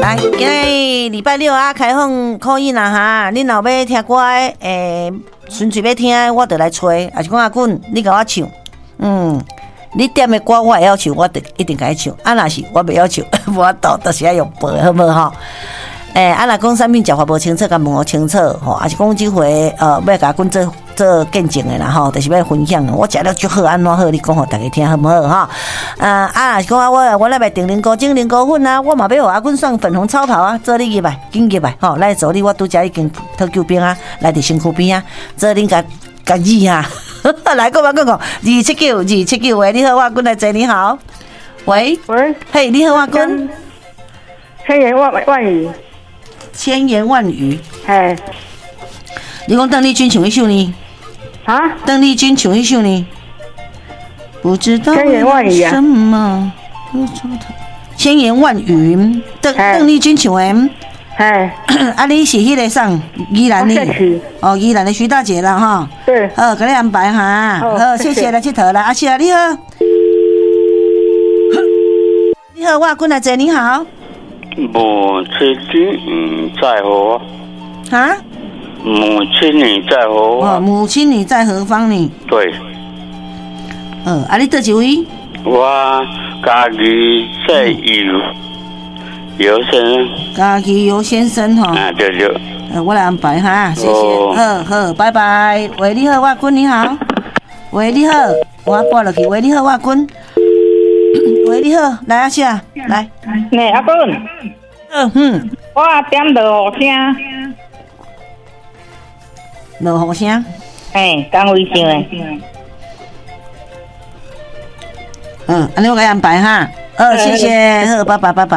来，今日礼拜六啊，开放可以啦哈。恁若要听歌纯粹要听，我就来吹。还是讲阿滚，你甲我唱，你点的歌我会晓唱，我一定甲你唱。啊，若是我袂晓唱，无法度，就是要用背，好无吼？啊，若讲啥物食法无清楚，甲问我清楚吼。还是讲即回要甲阿滚做见证的啦吼，就是要分享。我食了足好，安怎好？你讲互大家听好唔好哈？若是讲我来卖定零糕粉啊，我嘛要互阿滚送粉红超跑啊，做你入来，紧入来吼，来做你我拄则已经特救兵啊，来伫身躯边啊，做恁甲字啊，来讲279，喂，你好，我滚来坐，你好，喂，嘿，你好，我滚， 千言万语， 千言万语， 嘿， 你讲邓丽君唱一首呢？ 啊？ 邓丽君唱一首呢？不知道千言万语啊？ 什么？千言万语，邓丽君唱的。 哎， 啊，你是迄个上宜兰的哦，宜兰的徐大姐啦哈。 对。 好，给你安排哈。好，谢谢来佚佗啦，阿谢你好。你好，我滚来坐，你好。 母亲你在何？ 啊？ 母亲你在何？ 哦，母亲你在何方呢？ 对。 啊，你倒一位？ 我家己在游先生， 家己游先生哈。 啊，对。 我来安排哈，谢谢。好，拜拜。喂，你好，我滚，你好。喂，你好，我拨落去。喂，你好，我滚。喂，你好，来阿谢，来。 呢，阿滚。我点落雨声。 落雨声。 讲卫生的。 安尼我给安排哈。谢谢，好，拜拜。